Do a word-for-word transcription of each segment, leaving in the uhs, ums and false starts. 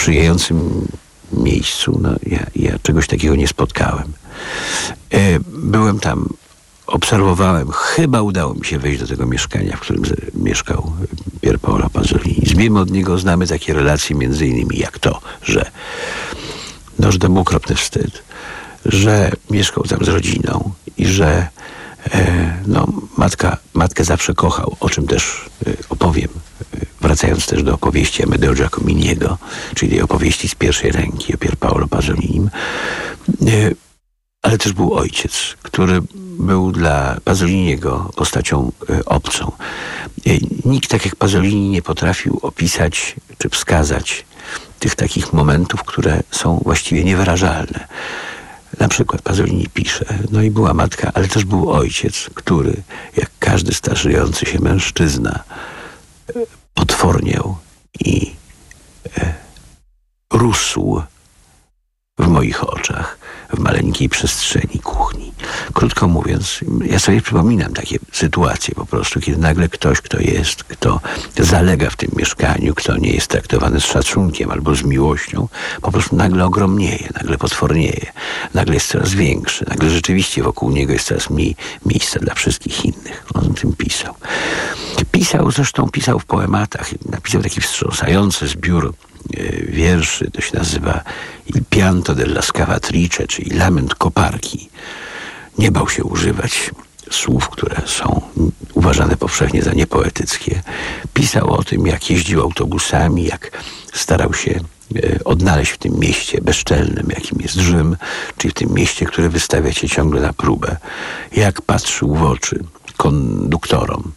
sprzyjającym miejscu. No, ja, ja czegoś takiego nie spotkałem. Byłem tam, obserwowałem, chyba udało mi się wejść do tego mieszkania, w którym mieszkał Pier Paolo Pasolini. Z wiemy od niego, znamy takie relacje między innymi jak to, że no, że to był okropny wstyd, że mieszkał tam z rodziną i że e, no, matka, matkę zawsze kochał, o czym też e, opowiem, e, wracając też do opowieści Amedeo Giacominiego, czyli tej opowieści z pierwszej ręki o Pier Paolo Pasolinim. E, ale też był ojciec, który był dla Pasoliniego postacią e, obcą. E, nikt tak jak Pasolini nie potrafił opisać czy wskazać tych takich momentów, które są właściwie niewyrażalne. Na przykład Pasolini pisze, no i była matka, ale też był ojciec, który, jak każdy starzejący się mężczyzna, potworniał i e, rósł w moich oczach, w maleńkiej przestrzeni kuchni. Krótko mówiąc, ja sobie przypominam takie sytuacje po prostu, kiedy nagle ktoś, kto jest, kto zalega w tym mieszkaniu, kto nie jest traktowany z szacunkiem albo z miłością, po prostu nagle ogromnieje, nagle potwornieje, nagle jest coraz większy, nagle rzeczywiście wokół niego jest coraz mniej miejsca dla wszystkich innych. On o tym pisał. Pisał, zresztą pisał w poematach, napisał taki wstrząsający zbiór wierszy, to się nazywa Il pianto della scavatrice, czyli lament koparki. Nie bał się używać słów, które są uważane powszechnie za niepoetyckie. Pisał o tym, jak jeździł autobusami, jak starał się odnaleźć w tym mieście bezczelnym, jakim jest Rzym, czyli w tym mieście, które wystawia cię ciągle na próbę. Jak patrzył w oczy konduktorom,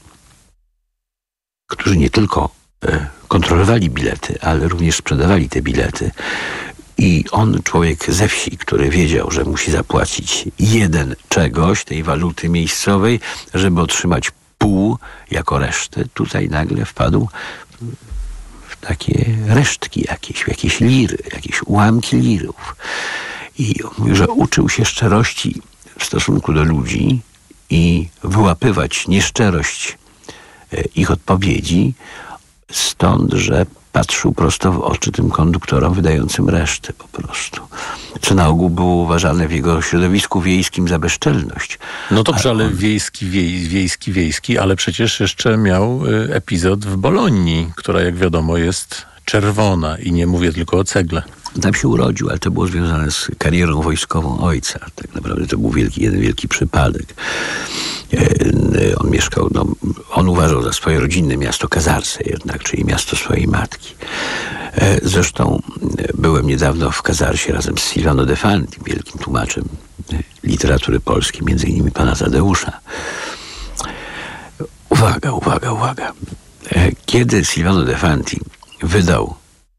którzy nie tylko kontrolowali bilety, ale również sprzedawali te bilety. I on, człowiek ze wsi, który wiedział, że musi zapłacić jeden czegoś, tej waluty miejscowej, żeby otrzymać pół jako resztę, tutaj nagle wpadł w takie resztki jakieś, w jakieś liry, jakieś ułamki lirów. I on mówi, że uczył się szczerości w stosunku do ludzi i wyłapywać nieszczerość ich odpowiedzi, stąd, że patrzył prosto w oczy tym konduktorom wydającym resztę po prostu. Co na ogół było uważane w jego środowisku wiejskim za bezczelność. No dobrze, ale on... wiejski, wiej, wiejski, wiejski, ale przecież jeszcze miał epizod w Bolonii, która jak wiadomo jest czerwona i nie mówię tylko o cegle. Tam się urodził, ale to było związane z karierą wojskową ojca. Tak naprawdę to był wielki, jeden wielki przypadek. On mieszkał, no, on uważał za swoje rodzinne miasto Casarse jednak, czyli miasto swojej matki. Zresztą byłem niedawno w Casarsie razem z Silvano De Fanti, wielkim tłumaczem literatury polskiej, między innymi pana Tadeusza. Uwaga, uwaga, uwaga. Kiedy Silvano De Fanti wydał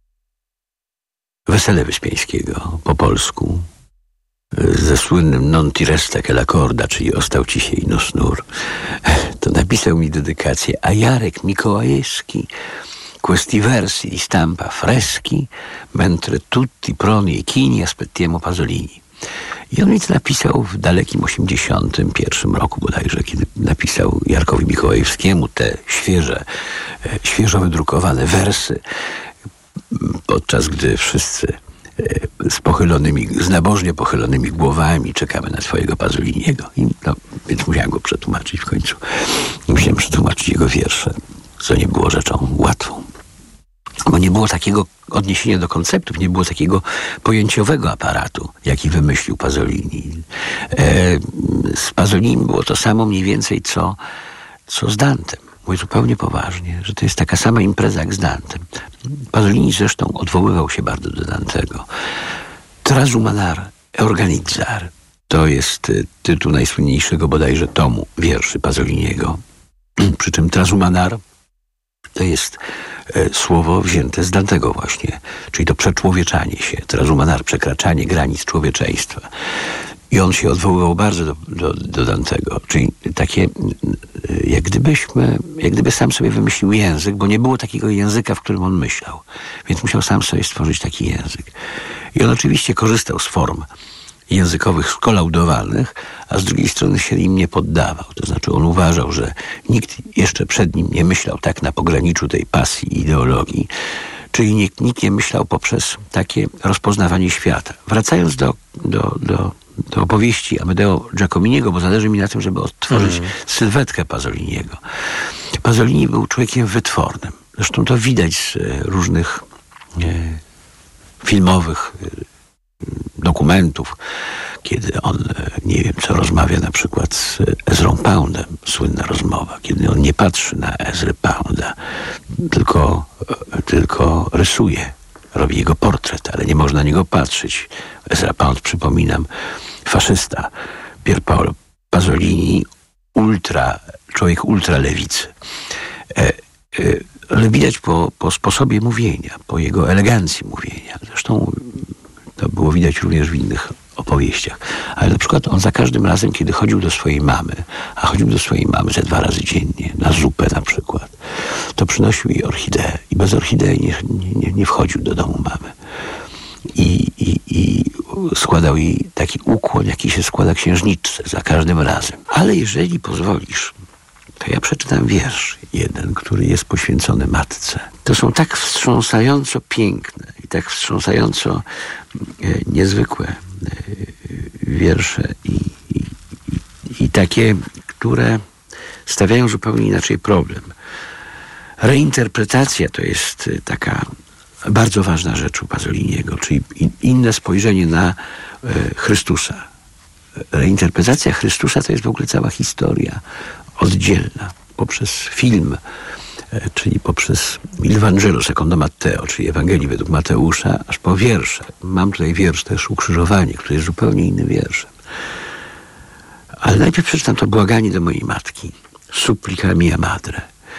Wesele Wyspiańskiego po polsku ze słynnym Non ti resta che la corda, czyli Ostał ci się ino sznur, to napisał mi dedykację: a Jarek Mikołajewski questi versi di stampa freschi mentre tutti proni e chini aspettiamo Pasolini. I on mi to napisał w dalekim osiemdziesiątym pierwszym roku bodajże, kiedy napisał Jarkowi Mikołajewskiemu te świeże, świeżo wydrukowane wersy, podczas gdy wszyscy z pochylonymi, z nabożnie pochylonymi głowami czekamy na swojego Pasoliniego. I no, więc musiałem go przetłumaczyć w końcu. Musiałem przetłumaczyć jego wiersze, co nie było rzeczą łatwą. Bo nie było takiego odniesienia do konceptów, nie było takiego pojęciowego aparatu, jaki wymyślił Pasolini. E, z Pasolinim było to samo mniej więcej, co, co z Dantem. Mówię zupełnie poważnie, że to jest taka sama impreza jak z Dantem. Pasolini zresztą odwoływał się bardzo do Dantego. Trasumanar e organizzar to jest tytuł najsłynniejszego bodajże tomu wierszy Pasoliniego. Przy czym trasumanar to jest e, słowo wzięte z Dantego właśnie, czyli to przeczłowieczanie się. Trasumanar, przekraczanie granic człowieczeństwa. I on się odwoływał bardzo do, do, do Dantego, czyli takie, jak gdybyśmy, jak gdyby sam sobie wymyślił język, bo nie było takiego języka, w którym on myślał. Więc musiał sam sobie stworzyć taki język. I on oczywiście korzystał z form językowych skolaudowanych, a z drugiej strony się im nie poddawał. To znaczy on uważał, że nikt jeszcze przed nim nie myślał tak na pograniczu tej pasji i ideologii, Czyli nikt, nikt nie myślał poprzez takie rozpoznawanie świata. Wracając do, do, do, do opowieści Amedeo Giacominiego, bo zależy mi na tym, żeby odtworzyć mm. sylwetkę Pasoliniego. Pasolini był człowiekiem wytwornym. Zresztą to widać z różnych e, filmowych e, dokumentów, kiedy on, nie wiem, co rozmawia na przykład z Ezrą Poundem, słynna rozmowa, kiedy on nie patrzy na Ezrę Pounda, tylko, tylko rysuje, robi jego portret, ale nie można na niego patrzeć. Ezra Pound, przypominam, faszysta. Pier Paolo Pasolini, ultra, człowiek ultralewicy. E, e, ale widać po, po sposobie mówienia, po jego elegancji mówienia. Zresztą to było widać również w innych opowieściach. Ale na przykład on za każdym razem, kiedy chodził do swojej mamy, a chodził do swojej mamy ze dwa razy dziennie, na zupę na przykład, to przynosił jej orchideę i bez orchidei nie, nie, nie wchodził do domu mamy. I, i, i składał jej taki ukłon, jaki się składa księżniczce za każdym razem. Ale jeżeli pozwolisz, to ja przeczytam wiersz jeden, który jest poświęcony matce. To są tak wstrząsająco piękne i tak wstrząsająco e, niezwykłe e, wiersze i, i, i takie, które stawiają zupełnie inaczej problem. Reinterpretacja to jest taka bardzo ważna rzecz u Pasoliniego, czyli inne spojrzenie na e, Chrystusa. Reinterpretacja Chrystusa to jest w ogóle cała historia oddzielna, poprzez film, e, czyli poprzez Il Vangelo secondo Matteo, czyli Ewangelii według Mateusza, aż po wiersze. Mam tutaj wiersz też Ukrzyżowanie, który jest zupełnie innym wierszem. Ale najpierw przeczytam to błaganie do mojej matki. Supplica mia madre.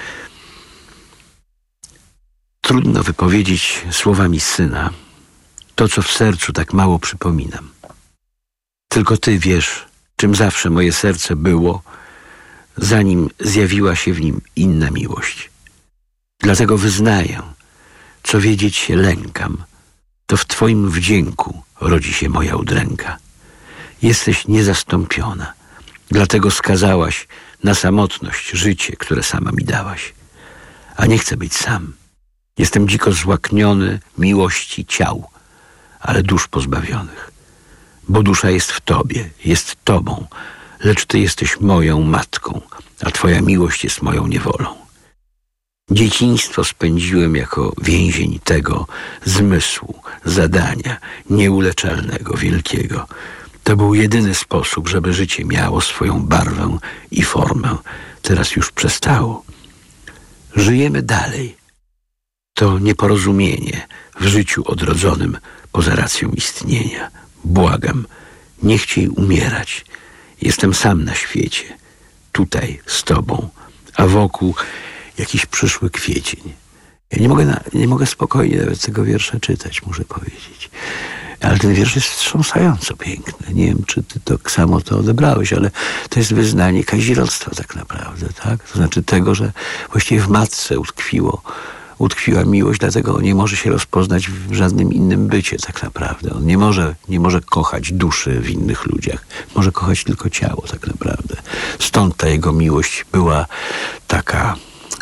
Trudno wypowiedzieć słowami syna to, co w sercu tak mało przypominam. Tylko ty wiesz, czym zawsze moje serce było, zanim zjawiła się w nim inna miłość. Dlatego wyznaję, co wiedzieć się lękam, to w twoim wdzięku rodzi się moja udręka. Jesteś niezastąpiona, dlatego skazałaś na samotność życie, które sama mi dałaś. A nie chcę być sam. Jestem dziko złakniony miłości ciał, ale dusz pozbawionych. Bo dusza jest w tobie, jest tobą, lecz ty jesteś moją matką, a twoja miłość jest moją niewolą. Dzieciństwo spędziłem jako więzień tego zmysłu, zadania nieuleczalnego, wielkiego. To był jedyny sposób, żeby życie miało swoją barwę i formę. Teraz już przestało. Żyjemy dalej. To nieporozumienie w życiu odrodzonym poza racją istnienia. Błagam, nie chciej umierać. Jestem sam na świecie, tutaj z tobą, a wokół jakiś przyszły kwiecień. Ja nie mogę, na, nie mogę spokojnie nawet tego wiersza czytać, muszę powiedzieć. Ale ten wiersz jest wstrząsająco piękny. Nie wiem, czy ty tak samo to odebrałeś, ale to jest wyznanie kazirodztwa tak naprawdę, tak? To znaczy tego, że właściwie w matce utkwiło utkwiła miłość, dlatego on nie może się rozpoznać w żadnym innym bycie tak naprawdę. On nie może, nie może kochać duszy w innych ludziach. Może kochać tylko ciało tak naprawdę. Stąd ta jego miłość była taka,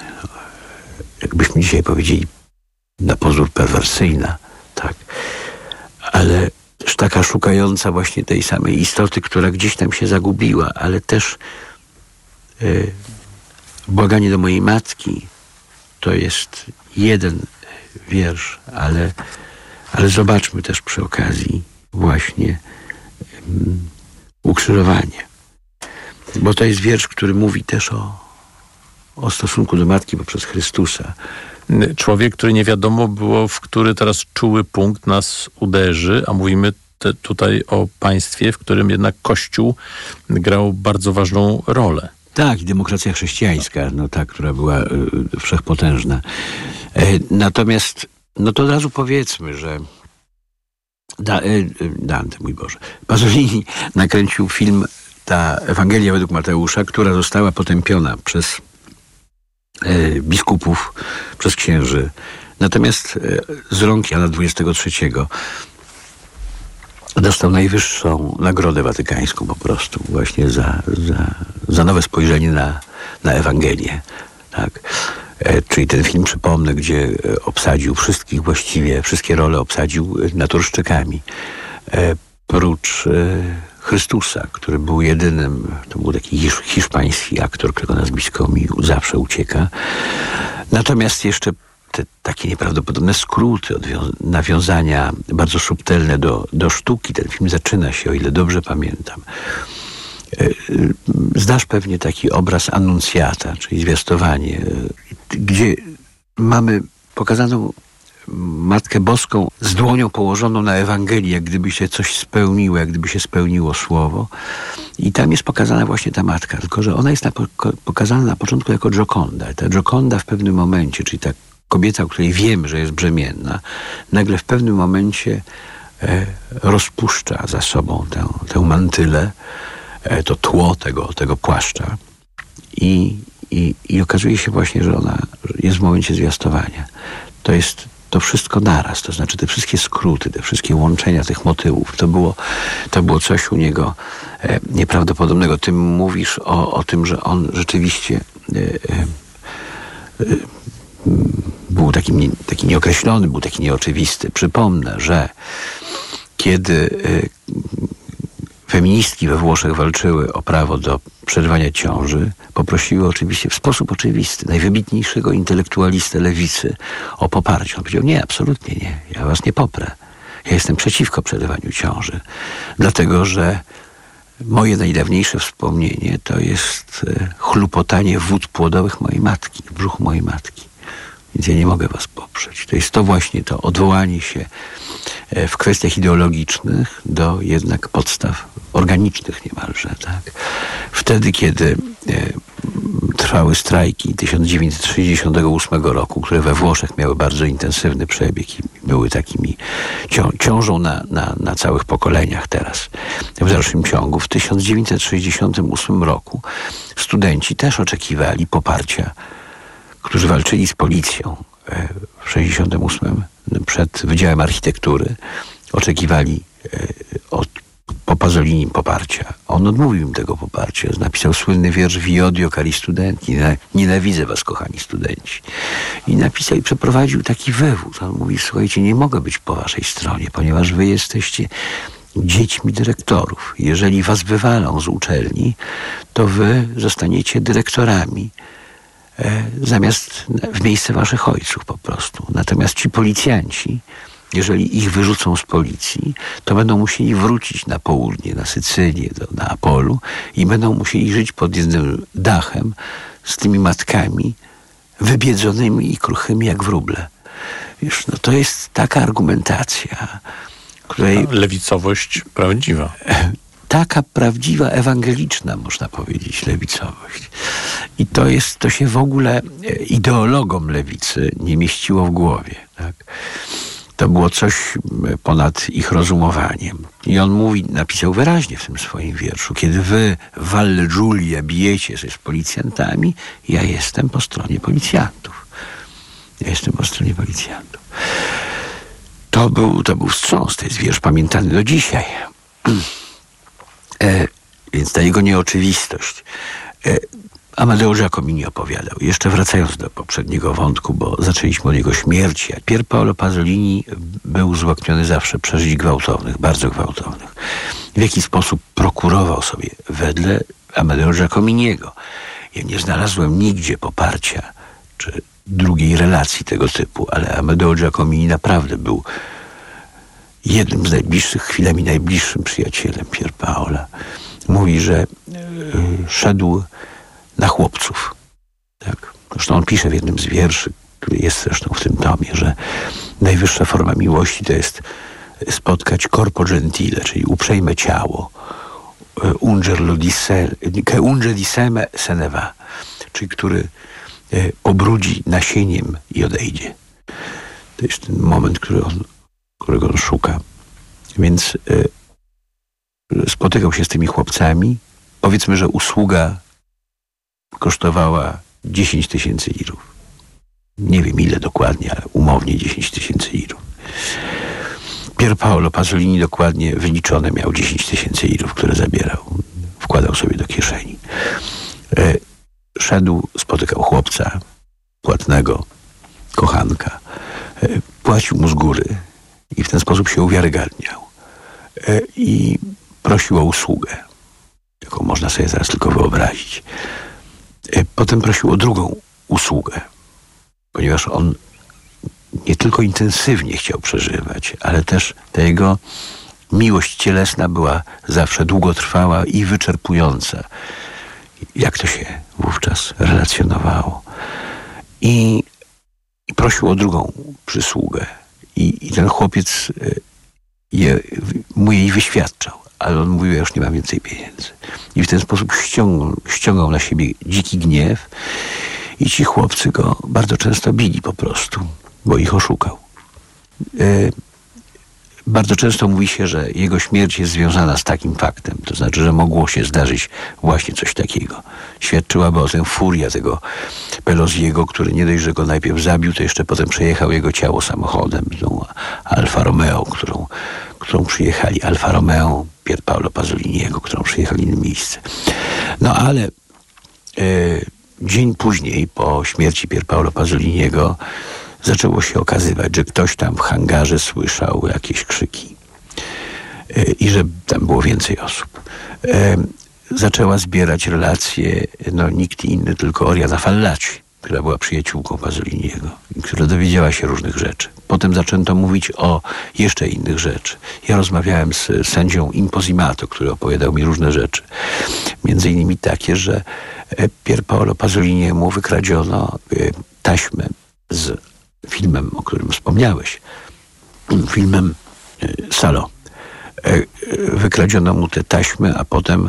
jakbyśmy dzisiaj powiedzieli, na pozór perwersyjna, tak. Ale też taka szukająca właśnie tej samej istoty, która gdzieś tam się zagubiła, ale też yy, błaganie do mojej matki to jest jeden wiersz, ale, ale zobaczmy też przy okazji właśnie um, ukrzyżowanie. Bo to jest wiersz, który mówi też o, o stosunku do matki poprzez Chrystusa. Człowiek, który nie wiadomo było, w który teraz czuły punkt nas uderzy, a mówimy te, tutaj o państwie, w którym jednak Kościół grał bardzo ważną rolę. Tak, i demokracja chrześcijańska, no ta, która była y, wszechpotężna. E, natomiast, no to od razu powiedzmy, że da, y, Dante, mój Boże, Pasolini nakręcił film ta Ewangelia według Mateusza, która została potępiona przez y, biskupów, przez księży. Natomiast y, z rąk Jana dwudziestego trzeciego dostał najwyższą nagrodę watykańską po prostu właśnie za, za, za nowe spojrzenie na, na Ewangelię. Tak. Czyli ten film, przypomnę, gdzie obsadził wszystkich właściwie, wszystkie role obsadził naturszczykami. Prócz Chrystusa, który był jedynym, to był taki hisz, hiszpański aktor, którego nazwisko mi zawsze ucieka. Natomiast jeszcze te takie nieprawdopodobne skróty, odwią- nawiązania bardzo subtelne do, do sztuki. Ten film zaczyna się, o ile dobrze pamiętam. Znasz pewnie taki obraz Annuncjata, czyli zwiastowanie, gdzie mamy pokazaną Matkę Boską z dłonią położoną na Ewangelii, jak gdyby się coś spełniło, jak gdyby się spełniło słowo. I tam jest pokazana właśnie ta matka, tylko że ona jest na, pokazana na początku jako Gioconda. Ta Gioconda w pewnym momencie, czyli ta kobieta, o której wiemy, że jest brzemienna, nagle w pewnym momencie e, rozpuszcza za sobą tę, tę mantylę, e, to tło tego, tego płaszcza i, i, i okazuje się właśnie, że ona jest w momencie zwiastowania. To jest to wszystko naraz, to znaczy te wszystkie skróty, te wszystkie łączenia tych motywów, to było, to było coś u niego e, nieprawdopodobnego. Ty mówisz o, o tym, że on rzeczywiście e, e, był taki, nie, taki nieokreślony, był taki nieoczywisty. Przypomnę, że kiedy e, feministki we Włoszech walczyły o prawo do przerywania ciąży, poprosiły oczywiście w sposób oczywisty najwybitniejszego intelektualistę lewicy o poparcie. On powiedział: nie, absolutnie nie, ja was nie poprę. Ja jestem przeciwko przerywaniu ciąży, dlatego że moje najdawniejsze wspomnienie to jest chlupotanie wód płodowych mojej matki, w brzuchu mojej matki. Więc ja nie mogę was poprzeć. To jest to właśnie to odwołanie się w kwestiach ideologicznych do jednak podstaw organicznych niemalże, tak? Wtedy, kiedy e, trwały strajki tysiąc dziewięćset sześćdziesiątego ósmego roku, które we Włoszech miały bardzo intensywny przebieg i były takimi cią, ciążą na, na, na całych pokoleniach teraz. W dalszym ciągu w tysiąc dziewięćset sześćdziesiątym ósmym roku studenci też oczekiwali poparcia, którzy walczyli z policją e, w sześćdziesiątym ósmym przed Wydziałem Architektury, oczekiwali e, od po Pazolinim poparcia. On odmówił im tego poparcia. Napisał słynny wiersz Vi odio cari studenti. Nienawidzę was, kochani studenci. I napisał i przeprowadził taki wywód. On mówi: słuchajcie, nie mogę być po waszej stronie, ponieważ wy jesteście dziećmi dyrektorów. Jeżeli was wywalą z uczelni, to wy zostaniecie dyrektorami e, zamiast w miejsce waszych ojców po prostu. Natomiast ci policjanci, jeżeli ich wyrzucą z policji, to będą musieli wrócić na południe, na Sycylię, do Neapolu i będą musieli żyć pod jednym dachem z tymi matkami wybiedzonymi i kruchymi jak wróble. Wiesz, no to jest taka argumentacja, której... Lewicowość prawdziwa. Taka prawdziwa, ewangeliczna, można powiedzieć, lewicowość. I to jest, to się w ogóle ideologom lewicy nie mieściło w głowie, tak? To było coś ponad ich rozumowaniem. I on mówi, napisał wyraźnie w tym swoim wierszu: kiedy wy w Valle Giulia bijecie się z policjantami, ja jestem po stronie policjantów. Ja jestem po stronie policjantów. To był, to był wstrząs, to jest wiersz pamiętany do dzisiaj. E, więc ta jego nieoczywistość. E, Amadeo Giacomini opowiadał, jeszcze wracając do poprzedniego wątku, bo zaczęliśmy od jego śmierci. Pier Paolo Pasolini był uzłakniony zawsze przeżyć gwałtownych, bardzo gwałtownych. W jaki sposób prokurował sobie wedle Amadeo Giacominiego. Ja nie znalazłem nigdzie poparcia czy drugiej relacji tego typu, ale Amadeo Giacomini naprawdę był jednym z najbliższych, chwilami najbliższym przyjacielem Pier Paola. Mówi, że yy, szedł na chłopców. Tak? Zresztą on pisze w jednym z wierszy, który jest zresztą w tym tomie, że najwyższa forma miłości to jest spotkać corpo gentile, czyli uprzejme ciało. Unger che unge di seme se ne va, czyli który obrudzi nasieniem i odejdzie. To jest ten moment, który on, którego on szuka. Więc y, spotykał się z tymi chłopcami. Powiedzmy, że usługa kosztowała dziesięć tysięcy lirów. Nie wiem ile dokładnie, ale umownie dziesięć tysięcy lirów. Pier Paolo Pasolini dokładnie wyliczone miał dziesięć tysięcy lirów, które zabierał. Wkładał sobie do kieszeni. E, szedł, spotykał chłopca płatnego kochanka, płacił mu z góry i w ten sposób się uwiarygadniał. I prosił o usługę, jaką można sobie zaraz tylko wyobrazić. Potem prosił o drugą usługę, ponieważ on nie tylko intensywnie chciał przeżywać, ale też ta jego miłość cielesna była zawsze długotrwała i wyczerpująca. Jak to się wówczas relacjonowało. I, i prosił o drugą przysługę. I, i ten chłopiec je, mu jej wyświadczał, ale on mówił, ja już nie mam więcej pieniędzy. I w ten sposób ściągnął, ściągał na siebie dziki gniew i ci chłopcy go bardzo często bili po prostu, bo ich oszukał. E, bardzo często mówi się, że jego śmierć jest związana z takim faktem, to znaczy, że mogło się zdarzyć właśnie coś takiego. Świadczyłaby o tym furia tego Peloziego, który nie dość, że go najpierw zabił, to jeszcze potem przejechał jego ciało samochodem, tą Alfa Romeo, którą, którą przyjechali, Alfa Romeo Pier Paolo Pasoliniego, którą przyjechali na miejsce. No ale e, dzień później, po śmierci Pier Paolo Pasoliniego, zaczęło się okazywać, że ktoś tam w hangarze słyszał jakieś krzyki e, i że tam było więcej osób. E, zaczęła zbierać relacje, no nikt inny, tylko Oriana Fallaci, która była przyjaciółką Pasoliniego i która dowiedziała się różnych rzeczy. Potem zaczęto mówić o jeszcze innych rzeczy. Ja rozmawiałem z sędzią Imposimato, który opowiadał mi różne rzeczy. Między innymi takie, że Pier Paolo Pasoliniemu wykradziono taśmę z filmem, o którym wspomniałeś. Filmem Salo. Wykradziono mu tę taśmę, a potem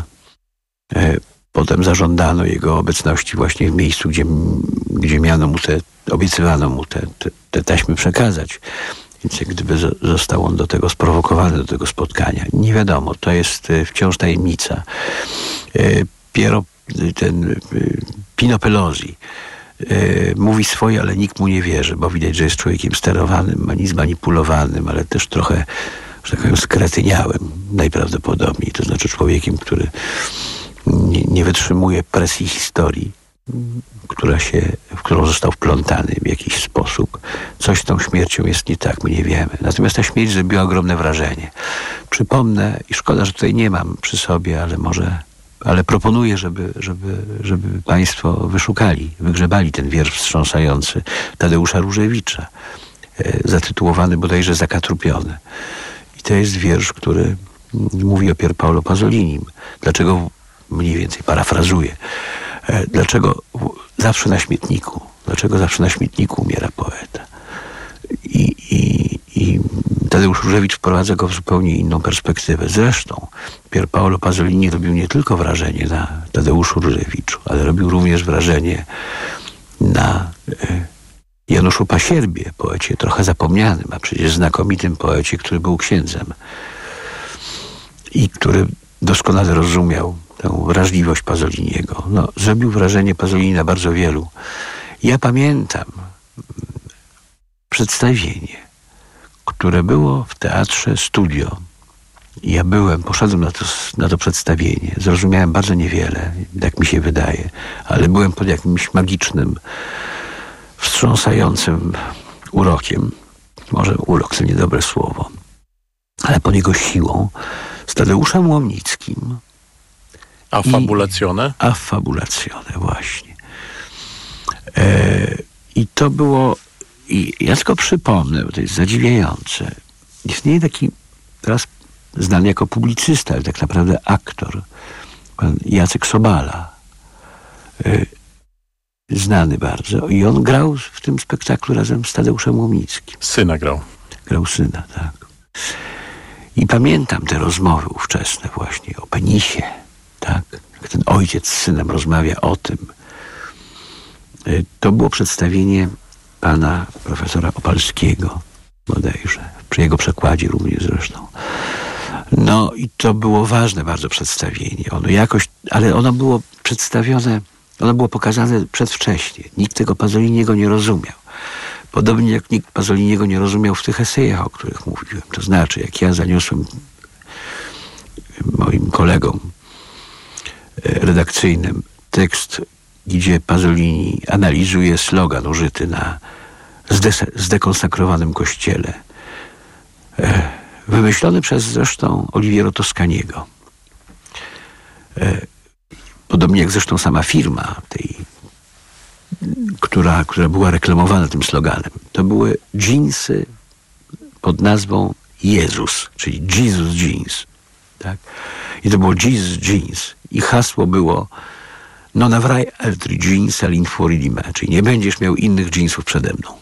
Potem zażądano jego obecności właśnie w miejscu, gdzie, gdzie miano mu te, obiecywano mu te, te, te taśmy przekazać. Więc jak gdyby został on do tego sprowokowany, do tego spotkania. Nie wiadomo, to jest wciąż tajemnica. Piero, ten Pino Pelosi mówi swoje, ale nikt mu nie wierzy, bo widać, że jest człowiekiem sterowanym, zmanipulowanym, ale też trochę, że tak powiem, skretyniałym najprawdopodobniej. To znaczy człowiekiem, który Nie, nie wytrzymuje presji historii, która się, w którą został wplątany w jakiś sposób. Coś z tą śmiercią jest nie tak, my nie wiemy. Natomiast ta śmierć zrobiła ogromne wrażenie. Przypomnę, i szkoda, że tutaj nie mam przy sobie, ale może, ale proponuję, żeby, żeby, żeby państwo wyszukali, wygrzebali ten wiersz wstrząsający Tadeusza Różewicza, e, zatytułowany bodajże Zakatrupiony. I to jest wiersz, który mówi o Pier Paolo Pasolinim. Dlaczego, mniej więcej parafrazuję, dlaczego zawsze na śmietniku, dlaczego zawsze na śmietniku umiera poeta. I, i, i Tadeusz Różewicz wprowadza go w zupełnie inną perspektywę. Zresztą Pier Paolo Pasolini robił nie tylko wrażenie na Tadeuszu Różewiczu, ale robił również wrażenie na e, Januszu Pasierbie, poecie trochę zapomnianym, a przecież znakomitym poecie, który był księdzem i który doskonale rozumiał tę wrażliwość Pasoliniego. No, zrobił wrażenie Pasolini na bardzo wielu. Ja pamiętam przedstawienie, które było w Teatrze Studio. Ja byłem, poszedłem na to, na to przedstawienie. Zrozumiałem bardzo niewiele, tak mi się wydaje, ale byłem pod jakimś magicznym, wstrząsającym urokiem. Może urok to niedobre słowo, ale pod jego siłą, z Tadeuszem Łomnickim. Affabulazione? Affabulazione, właśnie. E, I to było, i ja tylko przypomnę, bo to jest zadziwiające. Istnieje taki, teraz znany jako publicysta, ale tak naprawdę aktor, pan Jacek Sobala. E, znany bardzo. I on grał w tym spektaklu razem z Tadeuszem Łomnickim. Syna grał. Grał syna, tak. I pamiętam te rozmowy ówczesne właśnie o penisie, tak? Jak ten ojciec z synem rozmawia o tym. To było przedstawienie pana profesora Opalskiego, bodajże, przy jego przekładzie również zresztą. No i to było ważne bardzo przedstawienie. Ono jakoś, ale ono było przedstawione, ono było pokazane przedwcześnie. Nikt tego Pasoliniego nie rozumiał. Podobnie jak nikt Pasoliniego nie rozumiał w tych esejach, o których mówiłem. To znaczy, jak ja zaniosłem moim kolegom redakcyjnym tekst gdzie Pasolini analizuje slogan użyty na zdes- zdekonsakrowanym kościele. E, wymyślony przez zresztą Oliviero Toscaniego. E, podobnie jak zresztą sama firma tej, która, która była reklamowana tym sloganem. To były dżinsy pod nazwą Jezus, czyli Jesus Jeans. Tak? I to było Jesus Jeans. I hasło było non avrai altri jeans all'infuori di me, czyli nie będziesz miał innych jeansów przede mną.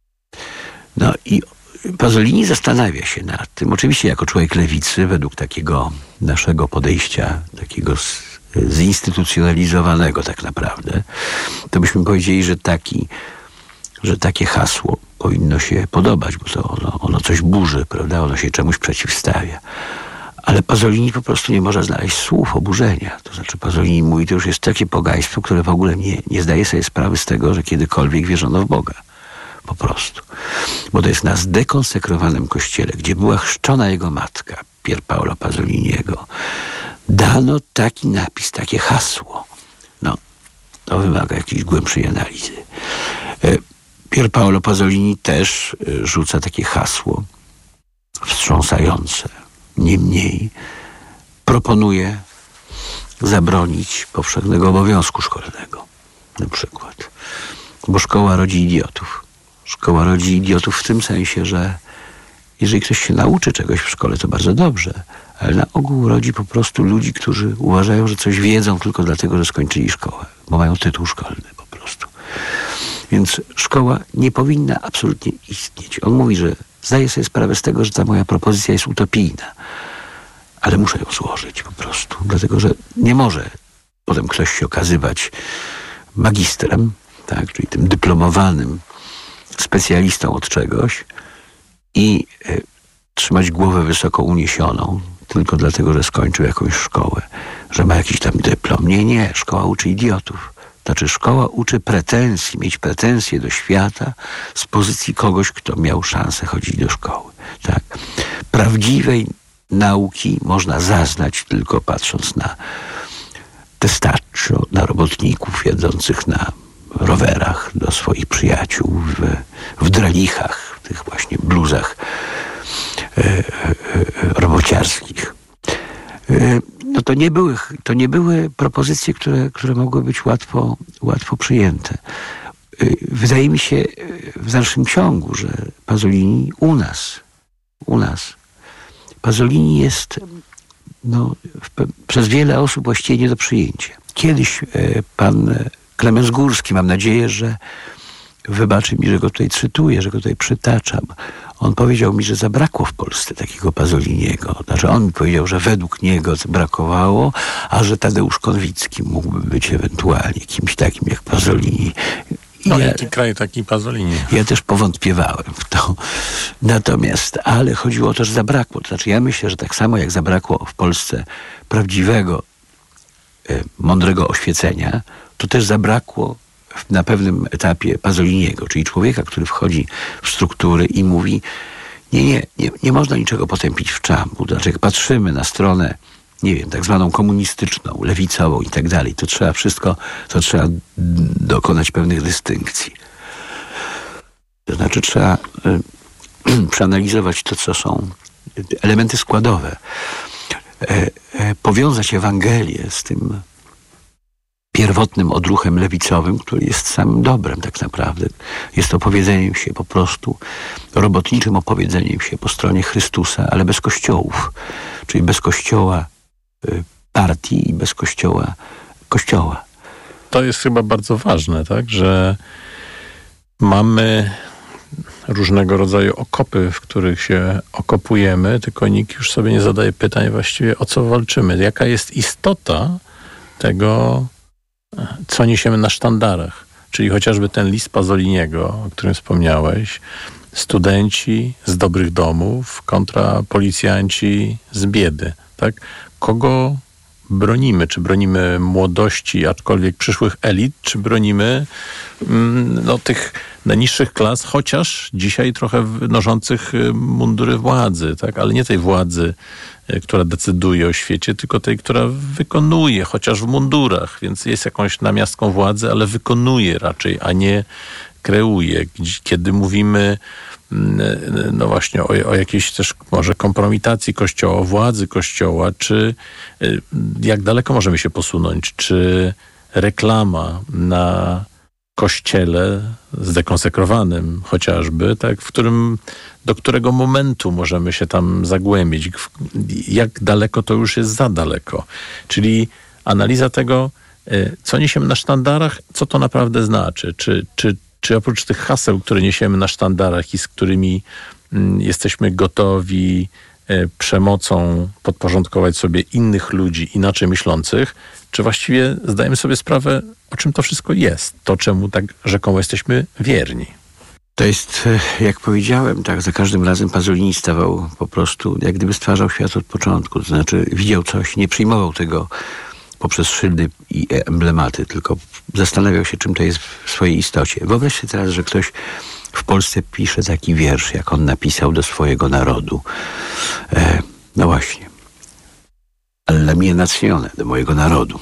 No i Pasolini zastanawia się nad tym, oczywiście jako człowiek lewicy, według takiego naszego podejścia, takiego z, zinstytucjonalizowanego tak naprawdę, to byśmy powiedzieli, że taki, że takie hasło powinno się podobać, bo to ono, ono coś burzy, prawda? Ono się czemuś przeciwstawia. Ale Pasolini po prostu nie może znaleźć słów oburzenia. To znaczy Pasolini mówi, to już jest takie pogaństwo, które w ogóle nie, nie zdaje sobie sprawy z tego, że kiedykolwiek wierzono w Boga. Po prostu. Bo to jest na zdekonsekrowanym kościele, gdzie była chrzczona jego matka, Pier Paolo Pasoliniego, dano taki napis, takie hasło. No, to wymaga jakiejś głębszej analizy. Pier Paolo Pasolini też rzuca takie hasło wstrząsające. Niemniej proponuje zabronić powszechnego obowiązku szkolnego. Na przykład. Bo szkoła rodzi idiotów. Szkoła rodzi idiotów w tym sensie, że jeżeli ktoś się nauczy czegoś w szkole, to bardzo dobrze, ale na ogół rodzi po prostu ludzi, którzy uważają, że coś wiedzą tylko dlatego, że skończyli szkołę, bo mają tytuł szkolny po prostu. Więc szkoła nie powinna absolutnie istnieć. On mówi, że zdaje sobie sprawę z tego, że ta moja propozycja jest utopijna, ale muszę ją złożyć po prostu, dlatego że nie może potem ktoś się okazywać magistrem, tak, czyli tym dyplomowanym specjalistą od czegoś i y, trzymać głowę wysoko uniesioną tylko dlatego, że skończył jakąś szkołę, że ma jakiś tam dyplom. Nie, nie, szkoła uczy idiotów. Znaczy szkoła uczy pretensji, mieć pretensje do świata z pozycji kogoś, kto miał szansę chodzić do szkoły. Tak? Prawdziwej nauki można zaznać tylko patrząc na testaccio, na robotników jadących na rowerach do swoich przyjaciół w, w dralichach, w tych właśnie bluzach e, e, robociarskich. E, no to nie były, to nie były propozycje, które, które mogły być łatwo, łatwo przyjęte. E, wydaje mi się w dalszym ciągu, że Pasolini u nas, u nas, Pasolini jest no, w, przez wiele osób właściwie nie do przyjęcia. Kiedyś e, pan Klemens Górski, mam nadzieję, że wybaczy mi, że go tutaj cytuję, że go tutaj przytaczam. On powiedział mi, że zabrakło w Polsce takiego Pasoliniego. Znaczy on mi powiedział, że według niego brakowało, a że Tadeusz Konwicki mógłby być ewentualnie kimś takim jak Pasolini. I no ja, jaki kraj taki Pasolini? Ja też powątpiewałem w to. Natomiast, ale chodziło o to, że zabrakło. To znaczy ja myślę, że tak samo jak zabrakło w Polsce prawdziwego, e, mądrego oświecenia, to też zabrakło na pewnym etapie Pasoliniego, czyli człowieka, który wchodzi w struktury i mówi nie, nie, nie, nie można niczego potępić w czambu. Znaczy jak patrzymy na stronę, nie wiem, tak zwaną komunistyczną, lewicową i tak dalej, to trzeba wszystko, to trzeba dokonać pewnych dystynkcji. To znaczy trzeba y, przeanalizować to, co są elementy składowe. E, e, powiązać Ewangelię z tym pierwotnym odruchem lewicowym, który jest samym dobrem tak naprawdę. Jest opowiedzeniem się po prostu, robotniczym opowiedzeniem się po stronie Chrystusa, ale bez kościołów. Czyli bez kościoła y, partii i bez kościoła kościoła. To jest chyba bardzo ważne, tak, że mamy różnego rodzaju okopy, w których się okopujemy, tylko nikt już sobie nie zadaje pytań właściwie, o co walczymy. Jaka jest istota tego, co niesiemy na sztandarach. Czyli chociażby ten list Pasoliniego, o którym wspomniałeś, studenci z dobrych domów kontra policjanci z biedy. Tak? Kogo bronimy? Czy bronimy młodości, aczkolwiek przyszłych elit, czy bronimy mm, no, tych najniższych klas, chociaż dzisiaj trochę noszących mundury władzy, tak? Ale nie tej władzy, która decyduje o świecie, tylko tej, która wykonuje, chociaż w mundurach, więc jest jakąś namiastką władzy, ale wykonuje raczej, a nie kreuje. Kiedy mówimy no właśnie o, o jakiejś też może kompromitacji Kościoła, o władzy Kościoła, czy jak daleko możemy się posunąć, czy reklama na kościele zdekonsekrowanym chociażby, tak, w którym, do którego momentu możemy się tam zagłębić, jak daleko to już jest za daleko. Czyli analiza tego, co niesiemy na sztandarach, co to naprawdę znaczy, czy, czy Czy oprócz tych haseł, które niesiemy na sztandarach i z którymi mm, jesteśmy gotowi e, przemocą podporządkować sobie innych ludzi inaczej myślących, czy właściwie zdajemy sobie sprawę, o czym to wszystko jest, to czemu tak rzekomo jesteśmy wierni? To jest, jak powiedziałem, tak, za każdym razem Pasolini stawał po prostu, jak gdyby stwarzał świat od początku, to znaczy widział coś, nie przyjmował tego poprzez szyldy i emblematy, tylko zastanawiał się, czym to jest w swojej istocie. Wyobraź sobie teraz, że ktoś w Polsce pisze taki wiersz, jak on napisał do swojego narodu. E, no właśnie. Alla mia nazione, do mojego narodu.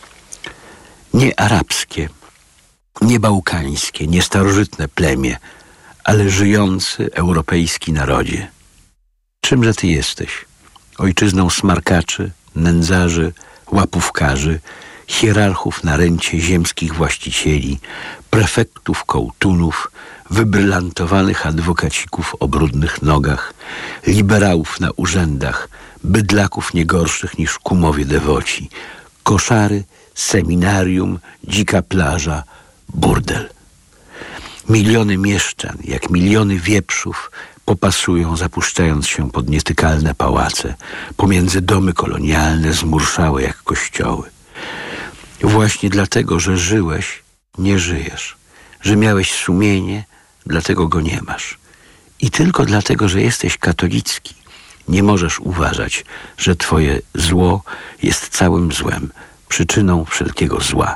Nie arabskie, nie bałkańskie, nie starożytne plemię, ale żyjący europejski narodzie. Czymże ty jesteś? Ojczyzną smarkaczy, nędzarzy, łapówkarzy, hierarchów na rencie ziemskich właścicieli, prefektów kołtunów, wybrylantowanych adwokacików o brudnych nogach, liberałów na urzędach, bydlaków nie gorszych niż kumowie dewoci, koszary, seminarium, dzika plaża, burdel. Miliony mieszczan, jak miliony wieprzów, popasują, zapuszczając się pod nietykalne pałace, pomiędzy domy kolonialne zmurszałe jak kościoły. Właśnie dlatego, że żyłeś, nie żyjesz. Że miałeś sumienie, dlatego go nie masz. I tylko dlatego, że jesteś katolicki, nie możesz uważać, że twoje zło jest całym złem, przyczyną wszelkiego zła.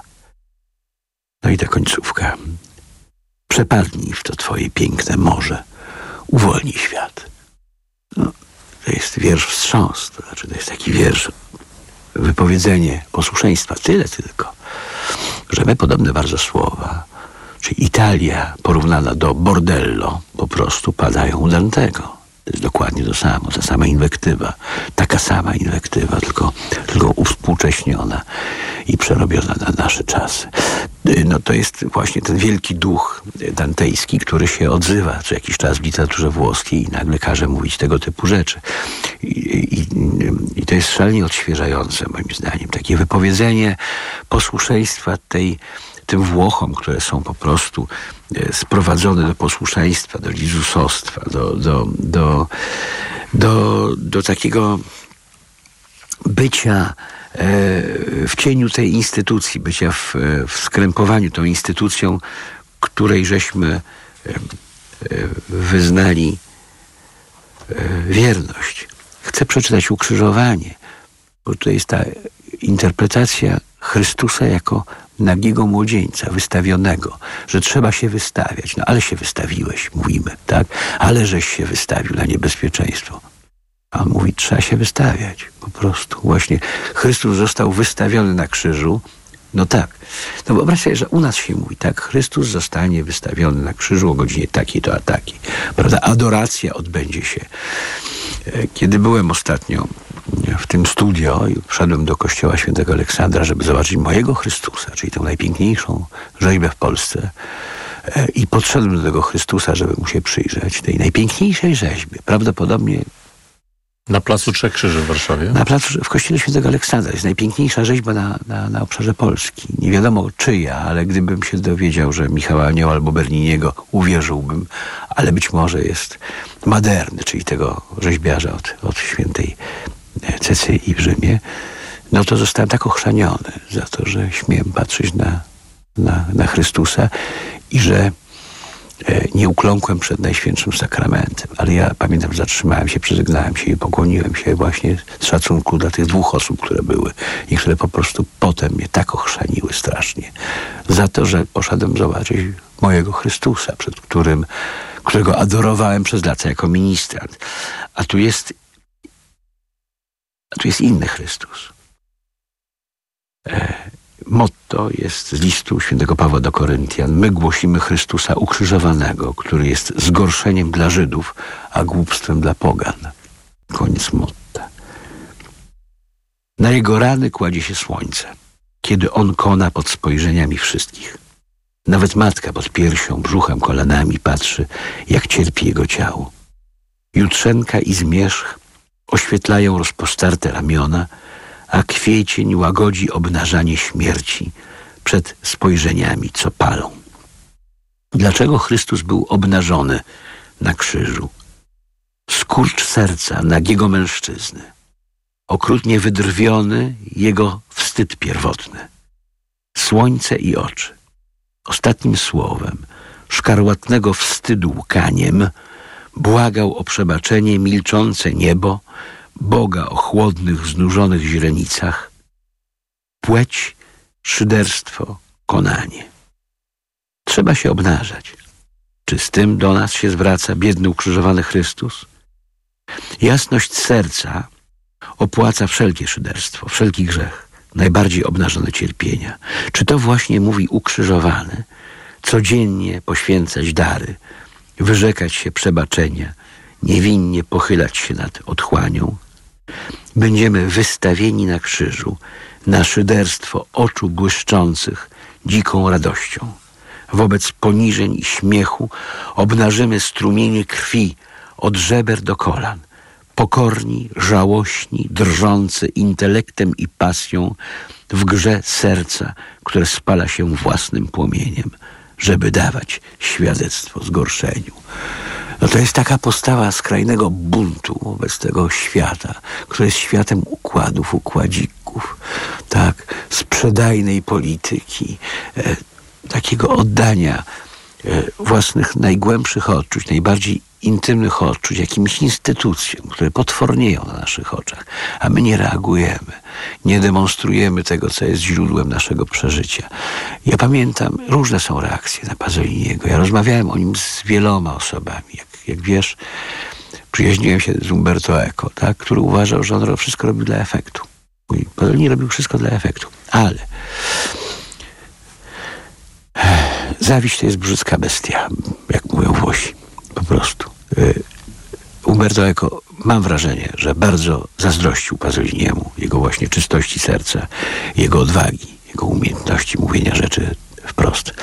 No i ta końcówka. Przepadnij w to twoje piękne morze. Uwolnij świat. No, to jest wiersz wstrząs, to znaczy to jest taki wiersz, wypowiedzenie posłuszeństwa. Tyle tylko, że my podobne bardzo słowa, czyli Italia porównana do bordello, po prostu padają u Dantego. To jest dokładnie to samo, ta sama inwektywa, taka sama inwektywa, tylko, tylko uwspółcześniona i przerobiona na nasze czasy. No to jest właśnie ten wielki duch dantejski, który się odzywa co jakiś czas w literaturze włoskiej i nagle każe mówić tego typu rzeczy. I, i, i to jest szalenie odświeżające, moim zdaniem. Takie wypowiedzenie posłuszeństwa tej tym Włochom, które są po prostu sprowadzone do posłuszeństwa, do lizusostwa, do, do, do, do, do takiego bycia w cieniu tej instytucji, bycia w, w skrępowaniu tą instytucją, której żeśmy wyznali wierność. Chcę przeczytać Ukrzyżowanie, bo to jest ta interpretacja Chrystusa jako nagiego młodzieńca, wystawionego, że trzeba się wystawiać. No ale się wystawiłeś, mówimy, tak? Ale żeś się wystawił na niebezpieczeństwo. A on mówi, trzeba się wystawiać, po prostu. Właśnie Chrystus został wystawiony na krzyżu. No tak. No wyobraź sobie, że u nas się mówi, tak? Chrystus zostanie wystawiony na krzyżu o godzinie takiej to a takiej. Prawda? Adoracja odbędzie się. Kiedy byłem ostatnio w tym studio i wszedłem do kościoła świętego Aleksandra, żeby zobaczyć mojego Chrystusa, czyli tę najpiękniejszą rzeźbę w Polsce, i podszedłem do tego Chrystusa, żeby mu się przyjrzeć, tej najpiękniejszej rzeźby. Prawdopodobnie na Placu Trzech Krzyży w Warszawie? Na placu, w kościele świętego Aleksandra. Jest najpiękniejsza rzeźba na, na, na obszarze Polski. Nie wiadomo czyja, ale gdybym się dowiedział, że Michała Anioła albo Berniniego, uwierzyłbym. Ale być może jest Maderny, czyli tego rzeźbiarza od, od świętej Cecylii w Rzymie. No to zostałem tak ochrzaniony za to, że śmiem patrzeć na, na, na Chrystusa i że nie ukląkłem przed Najświętszym Sakramentem, ale ja pamiętam, zatrzymałem się, przeżegnałem się i pokłoniłem się właśnie z szacunku dla tych dwóch osób, które były i które po prostu potem mnie tak ochrzaniły strasznie za to, że poszedłem zobaczyć mojego Chrystusa, przed którym, którego adorowałem przez lata jako ministrant. A tu jest a tu jest inny Chrystus. E, Motto jest z listu świętego Pawła do Koryntian. My głosimy Chrystusa ukrzyżowanego, który jest zgorszeniem dla Żydów, a głupstwem dla pogan. Koniec motta. Na jego rany kładzie się słońce, kiedy on kona pod spojrzeniami wszystkich. Nawet matka pod piersią, brzuchem, kolanami patrzy, jak cierpi jego ciało. Jutrzenka i zmierzch oświetlają rozpostarte ramiona, a kwiecień łagodzi obnażanie śmierci przed spojrzeniami, co palą. Dlaczego Chrystus był obnażony na krzyżu? Skurcz serca nagiego mężczyzny, okrutnie wydrwiony jego wstyd pierwotny, słońce i oczy. Ostatnim słowem szkarłatnego wstydu łkaniem błagał o przebaczenie milczące niebo, Boga o chłodnych, znużonych źrenicach, płeć, szyderstwo, konanie. Trzeba się obnażać. Czy z tym do nas się zwraca biedny ukrzyżowany Chrystus? Jasność serca opłaca wszelkie szyderstwo, wszelki grzech, najbardziej obnażone cierpienia. Czy to właśnie mówi ukrzyżowany? Codziennie poświęcać dary, wyrzekać się przebaczenia, niewinnie pochylać się nad otchłanią. Będziemy wystawieni na krzyżu, na szyderstwo oczu błyszczących dziką radością. Wobec poniżeń i śmiechu obnażymy strumienie krwi od żeber do kolan. Pokorni, żałośni, drżący intelektem i pasją w grze serca, które spala się własnym płomieniem, żeby dawać świadectwo zgorszeniu. No to jest taka postawa skrajnego buntu wobec tego świata, który jest światem układów, układzików, tak, sprzedajnej polityki, e, takiego oddania e, własnych najgłębszych odczuć, najbardziej intymnych odczuć jakimś instytucjom, które potwornieją na naszych oczach, a my nie reagujemy, nie demonstrujemy tego, co jest źródłem naszego przeżycia. Ja pamiętam, różne są reakcje na Pasoliniego. Ja rozmawiałem o nim z wieloma osobami. Jak, jak wiesz, przyjaźniłem się z Umberto Eco, tak, który uważał, że on wszystko robił dla efektu. I Pasolini robił wszystko dla efektu. Ale zawiść to jest brzydka bestia, jak mówią Włosi. Po prostu. Umberto Eco, mam wrażenie, że bardzo zazdrościł Pasoliniemu, jego właśnie czystości serca, jego odwagi, jego umiejętności mówienia rzeczy wprost.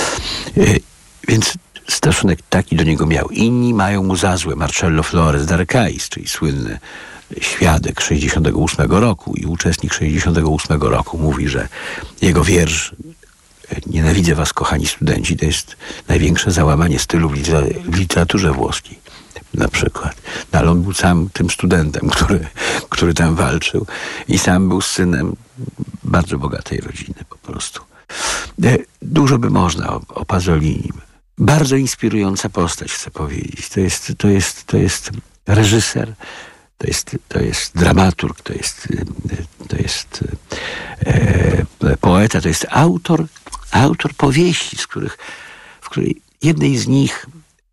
Więc stosunek taki do niego miał. Inni mają mu za złe. Marcello Flores d'Arcais, czyli słynny świadek sześćdziesiątego ósmego roku i uczestnik sześćdziesiątego ósmego roku mówi, że jego wiersz Nienawidzę was, kochani studenci, to jest największe załamanie stylu w, liter- w literaturze włoskiej, na przykład. No, ale on był sam tym studentem, który, który tam walczył i sam był synem bardzo bogatej rodziny po prostu. Dużo by można o, o Pasolinim. Bardzo inspirująca postać, chcę powiedzieć. To jest, to jest, to jest reżyser, to jest, to jest dramaturg, to jest, to jest e, poeta, to jest autor, autor powieści, z których, w której jednej z nich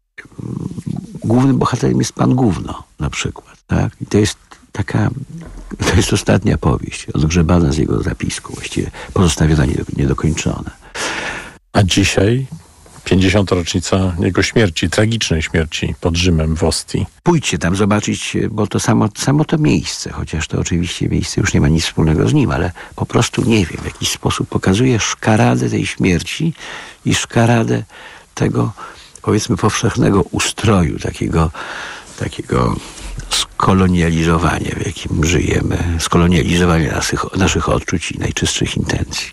głównym bohaterem jest Pan Gówno, na przykład. Tak? I to jest taka, to jest ostatnia powieść, odgrzebana z jego zapisku, właściwie pozostawiona niedokończona. A dzisiaj pięćdziesiąta rocznica jego śmierci, tragicznej śmierci pod Rzymem w Ostii. Pójdźcie tam zobaczyć, bo to samo, samo to miejsce, chociaż to oczywiście miejsce już nie ma nic wspólnego z nim, ale po prostu nie wiem, w jakiś sposób pokazuje szkaradę tej śmierci i szkaradę tego, powiedzmy, powszechnego ustroju, takiego, takiego skolonializowania, w jakim żyjemy, skolonializowania naszych, naszych odczuć i najczystszych intencji.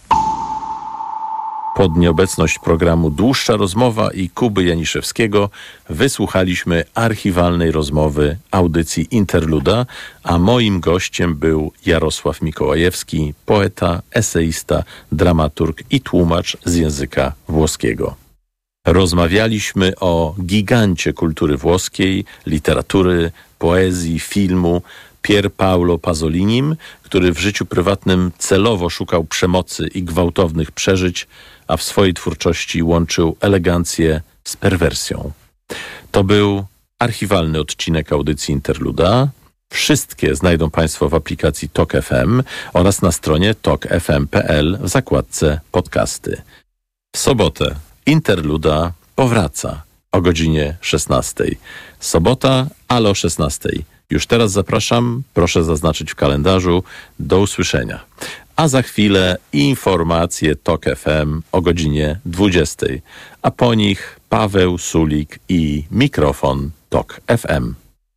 Pod nieobecność programu Dłuższa Rozmowa i Kuby Janiszewskiego wysłuchaliśmy archiwalnej rozmowy audycji Interluda, a moim gościem był Jarosław Mikołajewski, poeta, eseista, dramaturg i tłumacz z języka włoskiego. Rozmawialiśmy o gigancie kultury włoskiej, literatury, poezji, filmu, Pier Paolo Pasolinim, który w życiu prywatnym celowo szukał przemocy i gwałtownych przeżyć, a w swojej twórczości łączył elegancję z perwersją. To był archiwalny odcinek audycji Interluda. Wszystkie znajdą Państwo w aplikacji Tok F M oraz na stronie tok f m kropka p l w zakładce podcasty. W sobotę Interluda powraca o godzinie szesnastej. Sobota, ale o szesnastej. Już teraz zapraszam, proszę zaznaczyć w kalendarzu. Do usłyszenia. A za chwilę informacje Tok F M o godzinie dwudziestej. A po nich Paweł Sulik i mikrofon Tok F M.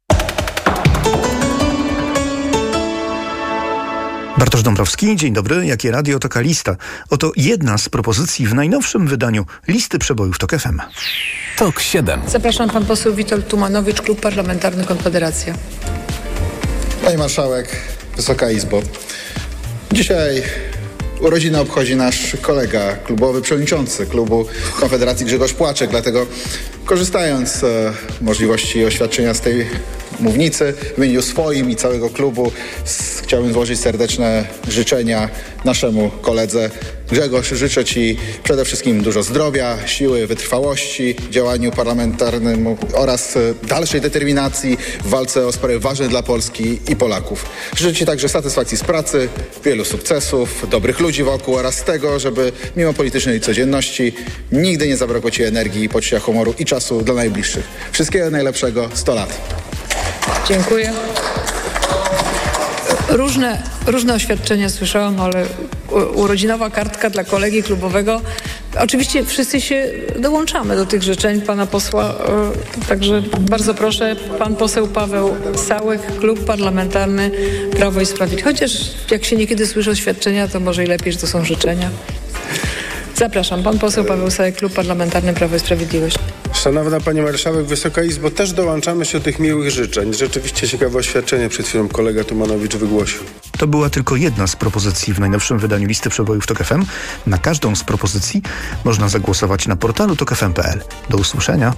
Bartosz Dąbrowski, dzień dobry. Jakie radio, taka lista. Oto jedna z propozycji w najnowszym wydaniu listy przebojów Tok F M. Tok siedem. Zapraszam, pan poseł Witold Tumanowicz, Klub Parlamentarny Konfederacja. Pani Marszałek, Wysoka Izbo. Dzisiaj urodziny obchodzi nasz kolega klubowy, przewodniczący klubu Konfederacji Grzegorz Płaczek, dlatego korzystając z e, możliwości oświadczenia z tej mównicy w imieniu swoim i całego klubu s- chciałbym złożyć serdeczne życzenia naszemu koledze. Grzegorz, życzę Ci przede wszystkim dużo zdrowia, siły, wytrwałości w działaniu parlamentarnym oraz e, dalszej determinacji w walce o sprawy ważne dla Polski i Polaków. Życzę Ci także satysfakcji z pracy, wielu sukcesów, dobrych ludzi wokół oraz tego, żeby mimo politycznej codzienności nigdy nie zabrakło Ci energii, poczucia humoru i czasu dla najbliższych. Wszystkiego najlepszego, sto lat. Dziękuję. Różne, różne oświadczenia słyszałam, ale u- urodzinowa kartka dla kolegi klubowego. Oczywiście wszyscy się dołączamy do tych życzeń pana posła, e, także bardzo proszę, pan poseł Paweł Sałek, Klub Parlamentarny Prawo i Sprawiedliwość. Chociaż jak się niekiedy słyszy oświadczenia, to może i lepiej, że to są życzenia. Zapraszam, pan poseł Paweł Sałek, Klub Parlamentarny Prawo i Sprawiedliwość. Szanowna Pani Marszałek, Wysoka Izbo, też dołączamy się do tych miłych życzeń. Rzeczywiście ciekawe oświadczenie przed chwilą kolega Tumanowicz wygłosił. To była tylko jedna z propozycji w najnowszym wydaniu listy przebojów Tok F M. Na każdą z propozycji można zagłosować na portalu tok f m kropka p l. Do usłyszenia.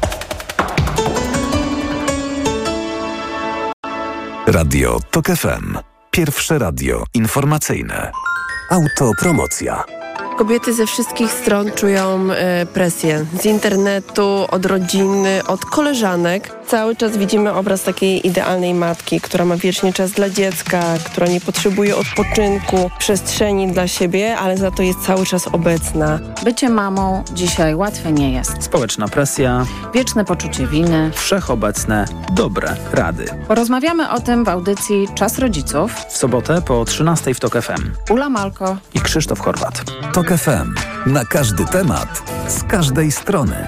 Radio Tok F M. Pierwsze radio informacyjne. Autopromocja. Kobiety ze wszystkich stron czują e, presję. Z internetu, od rodziny, od koleżanek. Cały czas widzimy obraz takiej idealnej matki, która ma wiecznie czas dla dziecka, która nie potrzebuje odpoczynku, przestrzeni dla siebie, ale za to jest cały czas obecna. Bycie mamą dzisiaj łatwe nie jest. Społeczna presja, Wieczne poczucie winy. wszechobecne, dobre rady. Porozmawiamy o tym w audycji Czas Rodziców. W sobotę po trzynastej w Tok F M. Ula Malko I Krzysztof Horwat. Tok F M. Na każdy temat, z każdej strony.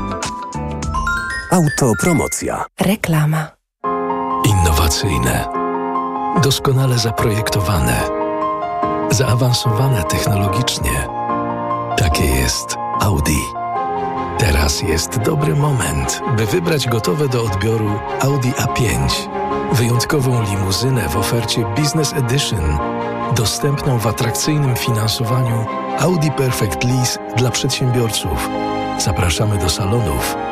Autopromocja. Reklama. Innowacyjne, doskonale zaprojektowane, zaawansowane technologicznie. Takie jest Audi. Teraz jest dobry moment, by wybrać gotowe do odbioru Audi A pięć. Wyjątkową limuzynę w ofercie Business Edition, dostępną w atrakcyjnym finansowaniu Audi Perfect Lease dla przedsiębiorców. Zapraszamy do salonów